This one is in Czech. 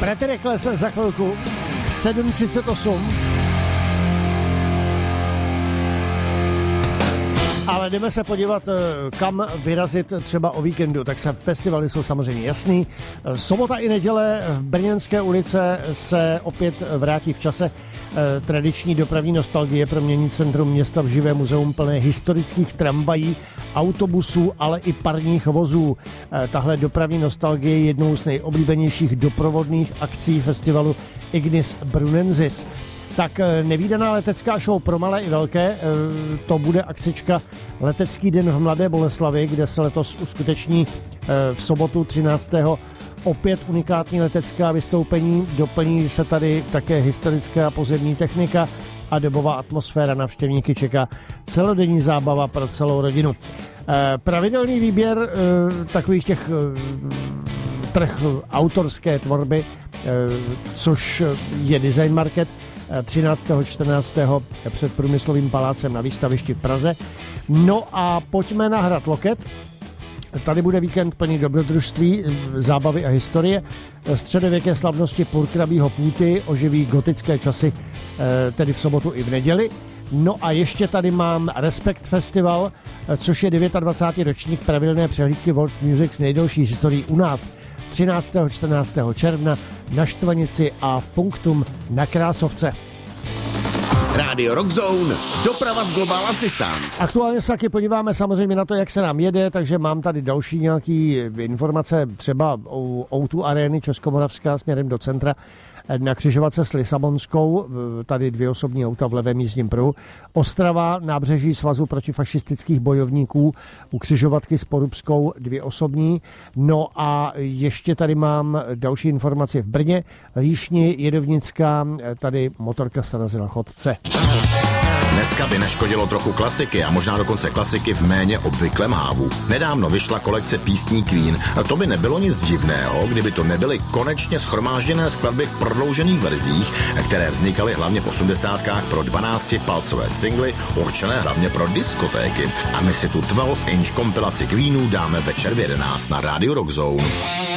Preterekles za chvilku 7:38. Ale jdeme se podívat, kam vyrazit třeba o víkendu. Tak se festivaly jsou samozřejmě jasný. Sobota i neděle v Brněnské ulice se opět vrátí v čase. Tradiční dopravní nostalgie promění centrum města v živé muzeum plné historických tramvají, autobusů, ale i parních vozů. Tahle dopravní nostalgie je jednou z nejoblíbenějších doprovodných akcí festivalu Ignis Brunensis. Tak nevídaná letecká show pro malé i velké, to bude akcička Letecký den v Mladé Boleslavi, kde se letos uskuteční v sobotu 13. opět unikátní letecká vystoupení. Doplní se tady také historická pozemní technika a dobová atmosféra. Navštěvníky čeká celodenní zábava pro celou rodinu. Pravidelný výběr takových těch trh autorské tvorby, což je Design Market, 13. 14. před Průmyslovým palácem na Výstavišti v Praze. No a pojďme na hrad Loket. Tady bude víkend plný dobrodružství, zábavy a historie. Středověké slavnosti Purkrabího půty oživí gotické časy, tedy v sobotu i v neděli. No a ještě tady mám Respekt Festival, což je 29. ročník pravidelné přehlídky World Music s nejdelší historií u nás. 13. 14. června na Štvanici a v Punktum na Krásovce. Rádio Rock Zone, doprava z Global Assistance. Aktuálně se taky podíváme samozřejmě na to, jak se nám jede, takže mám tady další nějaký informace, třeba o O2 Areny Českomoravská směrem do centra na křižovatce s Lisabonskou, tady 2 osobní auta v levém jízdním pruhu. Ostrava, nábřeží Svazu protifašistických bojovníků, u křižovatky s Porubskou 2 osobní. No a ještě tady mám další informaci v Brně. Líšni, Jedovnická, tady motorka se narazila chodce. Dneska by neškodilo trochu klasiky a možná dokonce klasiky v méně obvyklém hávu. Nedávno vyšla kolekce písní Queen. To by nebylo nic divného, kdyby to nebyly konečně shromážděné skladby v prodloužených verzích, které vznikaly hlavně v 80kách pro 12-palcové singly, určené hlavně pro diskotéky. A my si tu 12-inch kompilaci Queenů dáme večer v 11 na Radio Rock Zone.